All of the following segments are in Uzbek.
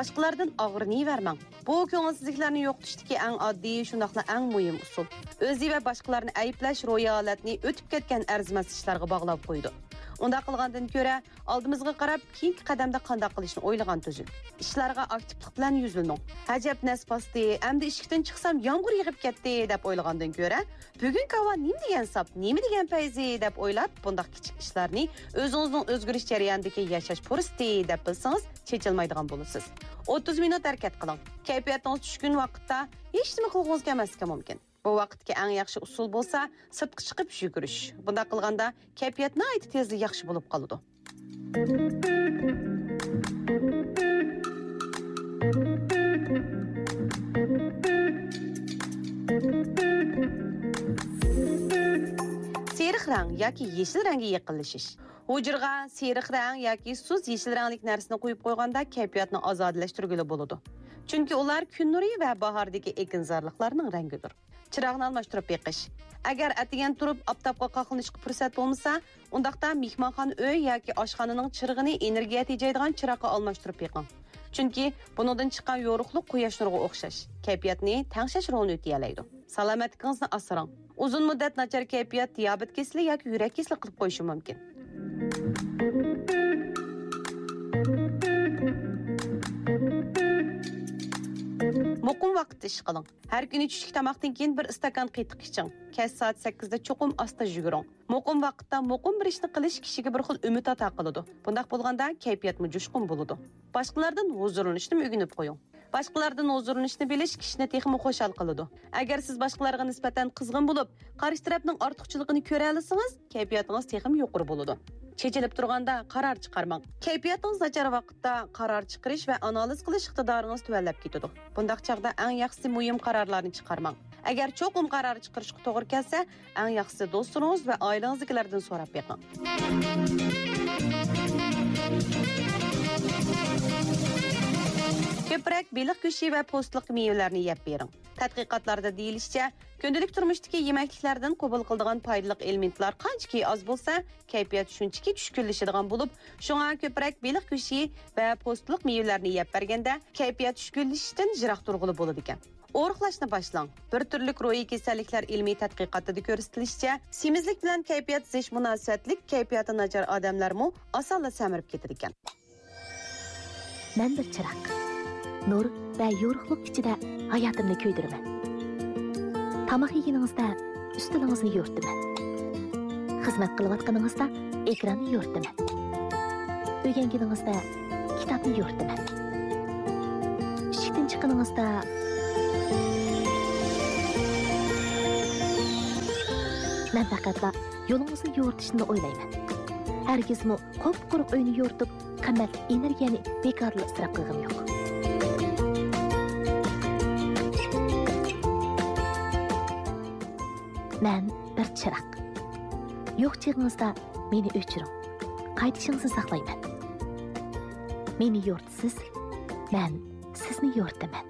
Başqalardan ağırlayıvermang. Bu ko'ngilsizliklarni yo'qotishdagi eng oddiy, shundaqla eng muhim usul. O'zi va boshqalarni ayplash ro'yi holatni o'tib ketgan arzimas ishlarga bog'lab qo'ydi. Unda qilgandan ko'ra, oldimizga qarab, keyingi qadamda qanday qilishni o'ylagan tuzil. Ishlarga aktivlik bilan yuziling. Hajab nasbasti, endi ishikdan chiqsam yomg'ir yig'ib ketdi deb o'ylagandan ko'ra, bugun havo nima degan sap, nima degan payzi deb o'ylab, bunday kichik ishlarni o'zingizning o'zgarish jarayonidagi yashash fursati deb bilsangiz, chechilmaydigan bo'lasiz. 30 minut harakat qiling. Kayfiyatingiz tushgan vaqtda hech nima qilgingiz kelmasligi mumkin. Bu vaqtga eng yaxshi usul bo'lsa, sirtqa chiqib yugurish. Bunday qilganda kayfiyatni ayt tezlik yaxshi bo'lib qoladi. Seriq rang yoki yeshil rangga yaqinlashish. Hujurga seriq rang yoki suz yeshil ranglik narsani qo'yib qo'yganda kayfiyatni ozodlashtirguli bo'ladi. Chunki ular kun nuri va bahordagi ekinzorliklarning rangidir. Chiroqni almashtirib beqish. Agar atigan turib oftobga qoqilishga fursat bo'lmasa, undaqda mehmonxona uy yoki oshxonaning chirig'ini energiya tejaydigan chiroqqa almashtirib beqing. Chunki bundan chiqqan yorug'lik quyosh nuriga o'xshash. Kayfiyatni tangshash rolini o'tayalaydi. Salomatligingizni asrang. Uzun muddat nachar kayfiyat diabet kasali yoki yurak kasali qilib qo'yishi mumkin. Muqim vaqtda ish qiling. Har kuni tushlik tomoqdan keyin bir stakan qatiq iching. Kech soat 8 da cho'qim asta yuguring. Muqim vaqtda muqim bir ishni qilish kishiga bir xil umid ato qiladi. Bundaq bo'lganda kayfiyatmi jo'shqin bo'ladi. Boshqalardan huzurlanishni o'rganib qo'ying. Boshqalardan huzurlanishni bilish kishini texmi xo'shal qiladi. Agar siz boshqalarga nisbatan qizg'in bo'lib, qarshi tarafning ortiqchiligini ko'ra olsangiz, kayfiyatingiz texmi yuqori bo'ladi. Chechilib turganda qaror chiqarmang. Kayfiyatingiz nachar vaqtda qaror chiqarish va analiz qilish iqtidoringiz tuvanlab ketadi. Bundaq chaqda eng yaxshi muhim qarorlarni chiqarmang. Agar cho'qim qaror chiqarishga to'g'ri kelsa, eng yaxshi do'stingiz va oilangizdagilardan so'rab beqing. Ko'proq beliq go'shti va po'stliq mevalarni yeb bering. Tadqiqotlarda deyilishicha, kundalik turmushdagi yemekliklardan qabul qiladigan foydali elementlar qanchaki oz bo'lsa, kayfiyat shunchaki tushkunlashadigan bo'lib, shunga ko'proq beliq go'shti va po'stliq mevalarni yeb berganda kayfiyat tushkunlashishdan jiroq turg'ili bo'ladi ekan. O'riqlashni boshlang. Bir turli ruhiy kasalliklar ilmiy tadqiqotida ko'rsatilishicha, semizlik bilan kayfiyat zish munosabatlik kayfiyati nachar odamlarmi osonla samirib ketadi ekan. Men bir chiroq. Nur va yorug'lik ichida hayotimni ko'ydiraman. Tamoq yeganingizda ustilingizni yo'rtaman. Xizmat qilayotganingizda ekranni yo'rtaman. O'rganganingizda kitobni yo'rtaman. Ishdan chiqqaningizda men faqatla yo'lingizni yo'rtishni o'ylayman. Hargizmi qop-quruq uyni yo'rtib, qimmat energiyani bekorli isrof qilgim yo'q. Men bir chiroq. Yo'q chig'ingizda meni o'chiring. Qaytishingizni saqlayman. Meni yo'rtisiz, men sizni yo'rtaman.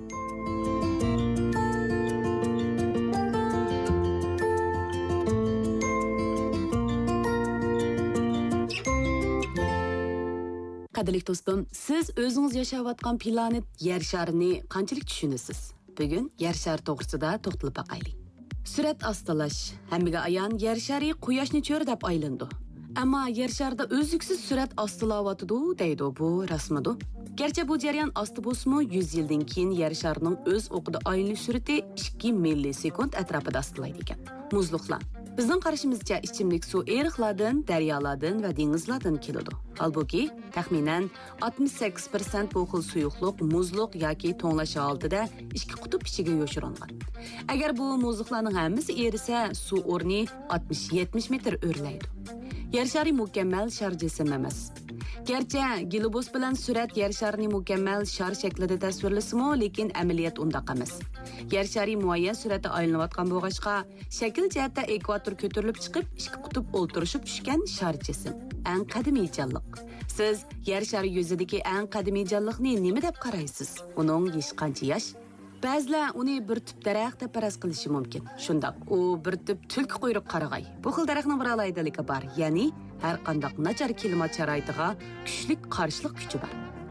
Qadrli do'stim, siz o'zingiz yashayotgan planet Yer sharini qanchalik tushunasiz? Bugun Yer shari to'g'risida to'xtalib baqaylik. Surat ostalash, hammaga ayon Yer shari quyoshni cho'ri deb aylandi. Ammo Yer sharida o'zliksiz surat ostilayotidi deydi bu rasmidi. Gerçi bu jarayon osti bo'lsa-mu 100 yildan keyin Yer sharining o'z o'qida aylanish surati 2 millisekund atrofida ostilaydi ekan. Muzliqlar. Bizning qarashimizcha ichimlik suv eriqlardan, daryolardan va dengizlardan keladi. Halbuki taxminan 68% bu xil suyuqlik muzliq yoki to'nglash holatida ikki qutb ichiga yoshirilgan. Agar bu muzliqlarning hammasi erisa, suv o'rni 60-70 metr o'rlaydi. Yer shari mukammal shar jisim emas. Gerçi Gilobus bilan surat Yer sharini mukammal shar shaklida tasvirlasimi, lekin amaliyot undaq emas. Yer shari muayyan suratda aylanayotgan bo'lg'achqa, shakl jihatda ekvator ko'tarilib chiqib, ikki qutb o'ltirishib tushgan shar jisim. Eng qadimiy jonliq. Siz Yer shari yuzidagi eng qadimiy jonliqni nima deb qaraysiz? Uning yoshi qancha yosh? Ba'zilar uni bir tip daraxt deb faraz qilishi mumkin. Shundaq, u bir tip tulki quyruq qarag'ay. Bu xil daraxtning bir alaydaligi bor, ya'ni har qanday nachar klimat sharoitiga kuchli qarshilik kuchi bor.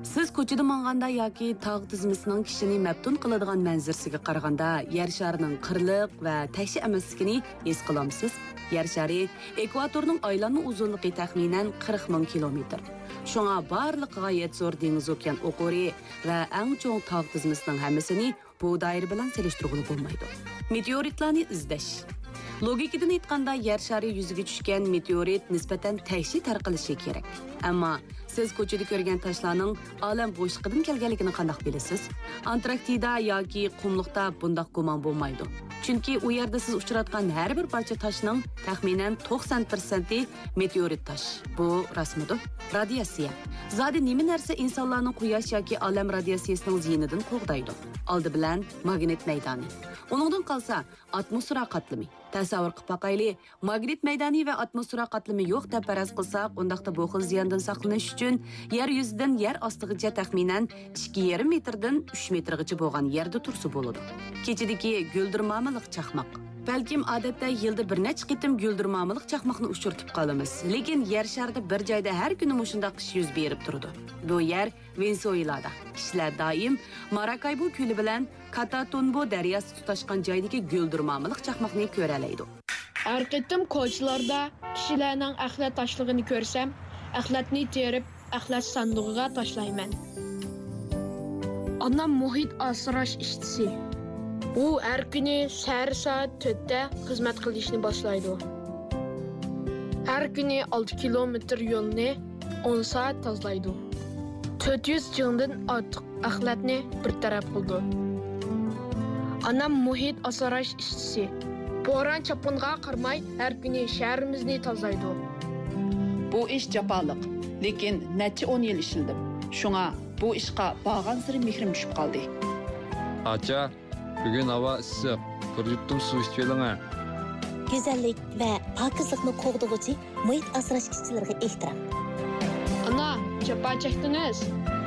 Siz ko'chada manganda yoki tog' tizmasining kishini maftun qiladigan manzarasiga qaraganda yer sharining qirliq va tashshi emasligini his qilamsiz. Yer shari ekvatorning aylanma uzunligi taxminan 40 ming kilometr. Shunga barliq g'oyat zo'r dengiz okean o'qori va eng cho'ng tog' tizmasining hammasini bu doira bilan selishtirib bo'lmaydi. Meteoritlarni izlash. Logikadan aytganda yer shari yuziga tushgan meteorit nisbatan tashshi tarqalishi kerak. Ammo siz ko'chada ko'rgan tashlarning olam bo'shligidan kelganligini qanday bilasiz? Antarktida yoki qumliqda bunday gumon bo'lmaydi. Chunki u yerda siz uchratgan har bir parcha tashning taxminan 90% meteorit tash. Bu rasmidir. Radiatsiya. Zodi nima narsa insonlarning quyosh yoki olam radiatsiyasining ziyinidan qo'g'daydi. Oldi bilan magnit maydoni. Onundan qalsa atmosfera qatlami. Tasavvur qilib boqayli, magnit maydoni va atmosfera qatlami yo'q deb faraz qilsak, undaqda bu xil ziyondan saqlanish uchun yer yuzidan yer ostigacha taxminan 2,5 metrdan 3 metrgacha bo'lgan yerda tursa bo'ladi. Kechidagi guldirmamiliq chaqmoq. Balkim odatda yilda bir necha qitim guldirmamiliq chaqmoqni uchirtib qolamiz. Lekin yer sharida bir joyda har kuni mushundaq ish yuz berib turadi. Bu yer Venezuelada. Kishilar doim Maracaibo ko'li bilan Catatumbo daryosi tutashgan joydagi guldirmamiliq chaqmoqni ko'ra oladi. Har qitim ko'chalarda kishilarning axlat tashlig'ini ko'rsam, axlatni terib, axlat sandig'iga tashlayman. Onam muhit asrash ishchisi. U har kuni soat 4da xizmat qilishni boshlaydi. Har kuni 6 kilometr yo'lni 10 soat tozalaydi. 400 jingdan ortiq axlatni bir taraf qildi. Onam muhit asrash ishchisi. Bo'ron chapinga qarmay har kuni shahrimizni tozalaydi. Bu ish jafoliq, lekin necha 10 yil ishildim. Shunga bu ishqa bag'an siri mehrim tushib qoldi. Acha, bugun havo issiq. Bir yuttum suv ichib oling. Go'zallik va pokizlikni qo'g'dug'uchi muhit asrash ishchilariga ehtirom. Ana, chapa chekdingiz.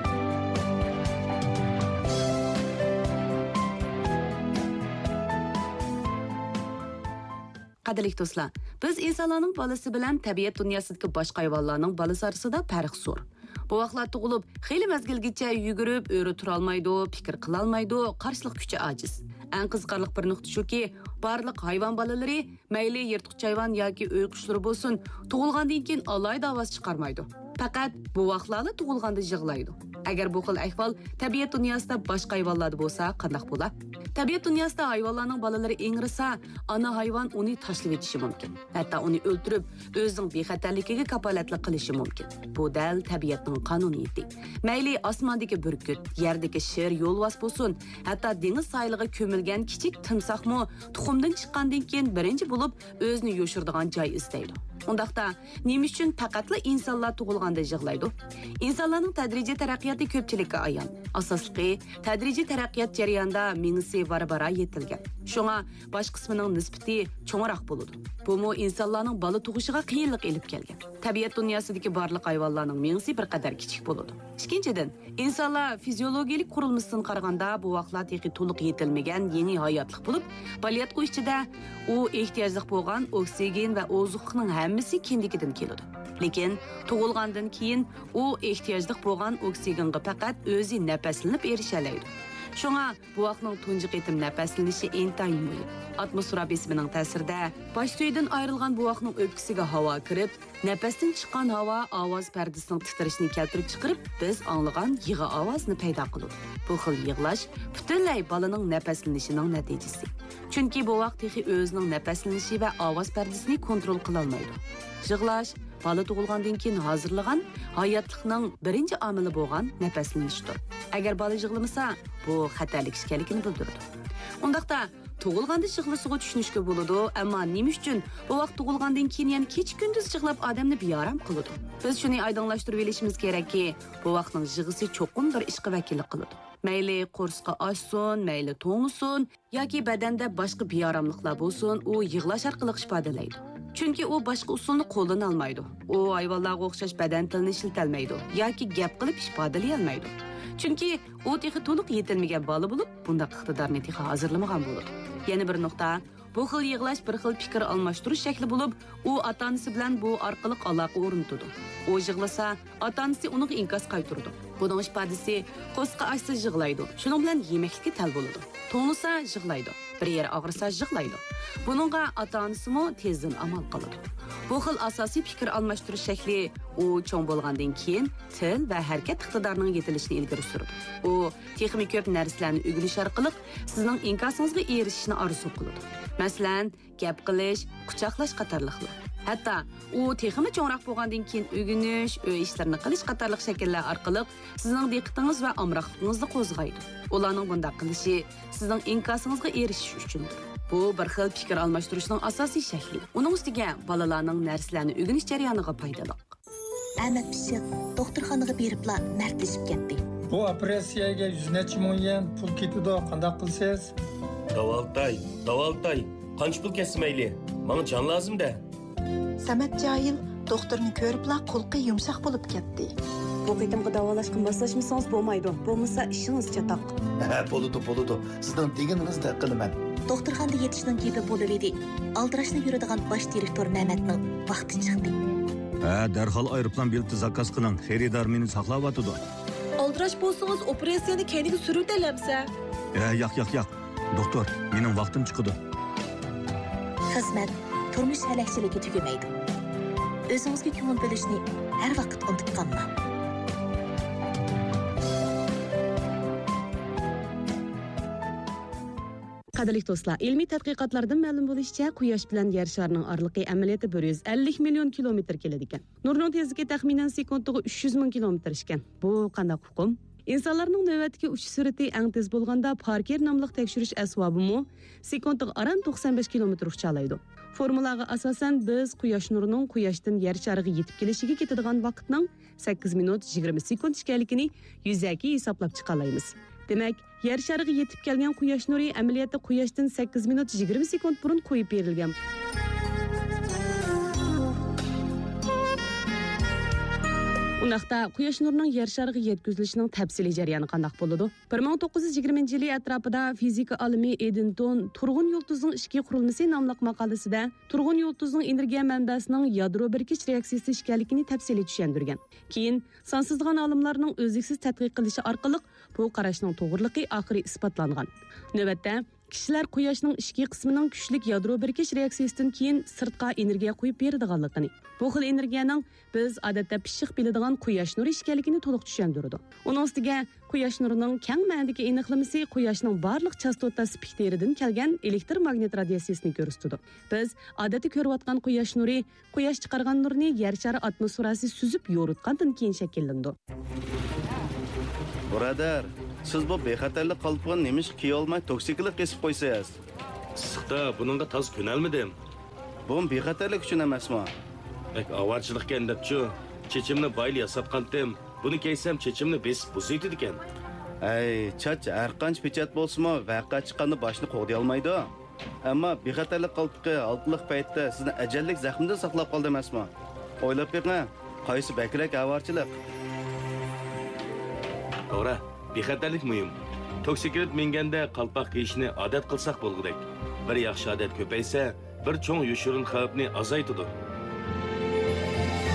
Qadrli do'stlar, biz insonlarning bolasi bilan tabiat dunyosidagi boshqa hayvonlarning bolasi orasida farq zo'r. Bu vaqtlar tug'ilib, xeyli mazgilgacha yugurib, o'ri tura olmaydi, fikr qila olmaydi, qarshilik kuchi ojiz. Eng qiziqarli bir nuqta shuki, barliq hayvon bolalari, mayli yirtqich hayvon yoki uy qushlari bo'lsin, tug'ilgandan keyin alayda ovoz chiqarmaydi. Faqat bu vaqtlarda tug'ilganda yig'laydi. Agar bu xil ahvol tabiat dunyosida boshqa hayvonlarda bo'lsa, qanday bo'ladi? Tabiat dunyosida hayvonlarning bolalari ingrisa, ana hayvon uni tashlab etishi mumkin. Hatto uni o'ldirib, o'zining bexatarligiga kapolatlik qilishi mumkin. Bu dal tabiatning qonuniyati. Mayli osmondagi burkut, yerdagi sher, yo'lvos bo'lsin, hatto dengiz soylig'iga ko'milgan kichik timsohmi tuxumdan chiqqandan keyin birinchi bo'lib o'zini yo'shiradigan joy istaydi. Undaqda nima uchun faqatla insonlar tug'ilganda yig'laydi? Insonlarning tadrijiy taraqqiyoti ko'pchilikka ayon. Asosligi, tadrijiy taraqqiyot jarayonida mingisi barbara yetilgan. Shunga bosh qismining nisbati cho'ngroq bo'ladi. Bu insonlarning bola tug'ishiga qiyinlik elib kelgan. Tabiat dunyosidagi barliq hayvonlarning mingisi bir qadar kichik bo'ladi. Ikkinchidan, insonlar fiziologik qurilmasidan qaraganda bu vaqtlar texi to'liq yetilmagan yangi hayotlik bo'lib, baliyatqu ichida u ehtiyojli bo'lgan oksigen va ozuqning hammasi kendikidan keladi. Lekin tug'ilgandan keyin u ehtiyojli bo'lgan oksigenga faqat o'zi nafaslanib erisha oladi. Shunga bu vaqtning tunji qitim nafaslanishi intayin muhim. Atmosfera besimining ta'sirida bosh suyidan ayrilgan bu vaqtning o'pkisiga havo kirib, nafasdan chiqqan havo ovoz pardasining titrashini keltirib chiqarib, biz anglagan yig'i ovozni paydo qiladi. Bu xil yig'lash butunlay bolaning nafaslanishining natijasi. Chunki bu vaqt o'zining nafaslanishi va ovoz pardasini kontrol qila olmaydi. Yig'lash bola tug'ilgandan keyin hozirlagan hayotlikning birinchi omili bo'lgan nafaslanishdir. Agar bola yig'lamasa, bu xatarlik ekanligini bildiradi. Undaqda tug'ilganda yig'lashga tushunishga bo'ladi, ammo nima uchun bu vaqt tug'ilgandan keyin yana kech-kunduz yig'lab odamni beorom qiladi? Biz shuni oydinlashtirib olishimiz kerakki, bu vaqtning yig'isi cho'qim bir ishga vakillik qiladi. Mayli qo'rsqa ochsin, mayli to'ngsin yoki badanda boshqa beoromliklar bo'lsin, u yig'lash orqali ifodalaydi. Chunki u boshqa usulni qo'ldan olmaydi. U hayvonlarga o'xshash badan tilini ishlatolmaydi yoki gap qilib ifodalay olmaydi. Chunki u texi to'liq yetilmagan bola bo'lib, bundaq iqtidorni texi hozirlamagan bo'ladi. Yana bir nuqta, Bu xil yig'lash bir xil fikr almashtirish shakli bo'lib, u ota-onasi bilan bu orqali aloqa o'rnatadi. U yig'lasa, ota-onasi unga inkos qaytaradi. Buning ifodasi qo'sqa açsa yig'laydi. Shuning bilan yemeklikka tal bo'ladi. To'nisa yig'laydi. Bir yer og'risa yig'laydi. Buningga ota-onasimi tezdan amal qiladi. Bu xil asosiy fikr almashtirish shakli u cho'ng bo'lgandan keyin til va harakat iqtidorining yetilishini ilgari suradi. U texnik ko'p narsalarni o'rganish orqali sizning inkosingizga erishishni orzu qiladi. Masalan, gap qilish, quchoqlash qatorliqlar. Hatto u texnik cho'nroq bo'lgandan keyin o'rganish, uy ishlarini qilish qatorliq shakllar orqali sizning diqqatingiz va amroqligingizni qo'zg'aydi. Ularning bunday qilishi sizning inkosingizga erishish uchundir. Bu bir xil fikr almashtirishning asosiy shakli. Uning ustiga bolalarning narsalarni o'rganish jarayoniga foydali. Ahmad Pishiq doktorxonaga beribla mardlashib ketdi. Bu operatsiyaga 100 necha ming yen pul ketdi. Qanday qilsiz? Davaltay. Qancha pul kesmayli? Menga jon lozim-da. Samat Cahil doktorni ko'ribla qulqi yumshoq bo'lib ketdi. Bu qitimga davolashga moslashmasangiz bo'lmaydi. Bo'lmasa ishingiz chatoq. Bo'ldi. Sizdan deganingizni qilaman. Doktorxonada yetishning gepi bo'lib edi. Aldirashni yuradigan bosh direktor Mehmetning vaqti chiqdi. Darhol aeroplan bileti zakaz qiling. Xaridor meni saqlayotdi. Aldirash bo'lsangiz operatsiyani keyinga surutalamsa. Yo'q. Doktor, mening vaqtim chiqdi. Xizmat turmush halakchiligi tugamaydi. O'zingizga ko'ngil bo'lishni har vaqt unutib qolmang. Qadrli do'stlar, ilmiy tadqiqotlardan ma'lum bo'lishicha, Quyosh bilan Yer sharining oraliqi amaliyoti 150 million kilometr keladi ekan. Nurning tezligi taxminan sekundiga 300 ming kilometr ekan. Bu qanday huquq? İnsanlarning navbatdagi uchish sur'ati eng tez bo'lganda Parker nomli tekshirish asbobimi sekundiga aran 95 kilometr ucha oladi. Formulaga asosan biz Quyosh nurining Quyoshdan Yer shariga yetib kelishiga ketadigan vaqtning 8 minut 20 sekund ekanligini yuzaki hisoblab chiqa olamiz. Demak, Yer shariga yetib kelgan Quyosh nuri amaliyotda Quyoshdan 8 minut 20 sekund burun qo'yib berilgan. Undaqda Quyosh nurining Yer shariga yetkazilishining tafsiliy jarayoni qanday bo'ladi? 1920-yil atrofida fizika olimi Eddington turg'un yulduzning ishki qurilmasi nomli maqolasida turg'un yulduzning energiya manbasining yadro birkish reaksiyasi ekanligini tafsiliy tushuntirgan. Keyin sonsizg'an olimlarning o'zliksiz tadqiq qilishi orqali bu qarashning to'g'riligi oxiri isbotlangan. Navbatda kishilar Quyoshning ishki qismining kuchlik yadro birkish reaksiyasidan keyin sirtqa energiya qo'yib beradiganligini, bu xil energiyaning biz odatda pishiq biladigan Quyosh nuri ekanligini to'liq tushuntirdi. Uning ustiga Quyosh nurining keng ma'nodagi aniqlamasi Quyoshning barliq chastota spektridan kelgan elektromagnit radiatsiyasini ko'rsatdi. Biz odatda ko'rayotgan Quyosh nuri Quyosh chiqargan nurni Yer shari atmosferasi suzib yo'ritgandan keyin shakllandi. Birodar, siz bu bexatarlik qalpog'ini nemish kiy olmay toksiklik kesib qo'ysangiz. Issiqda buningga toz ko'nalmadim. Bu bexatarlik uchun emasmi? Avarchilikkan debchi, chechimni bayli yasatqandim. Buni keysam chechimni besib buzaydi ekan. Chach har qancha pechat bo'lsa-mu, vaqa chiqqanda boshni qo'g'day olmaydi. Ammo bexatarlik qalpog'i oltliq paytda sizni ajallik zaxmdan saqlab qoldi emasmi? O'ylab beqing, qaysi bakrak avarchilik? To'g'ri, bexatarlik muhim. Toksiklik menganda qalpoq kiyishni odat qilsak bo'lgudek. Bir yaxshi odat ko'paysa, bir cho'ng yoshirin xavfni azaytadi.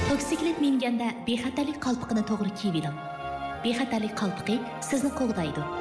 Toksiklik menganda bexatarlik qalpog'ini to'g'ri kiyib oling. Bexatarlik qalpoqi sizni qo'g'daydi.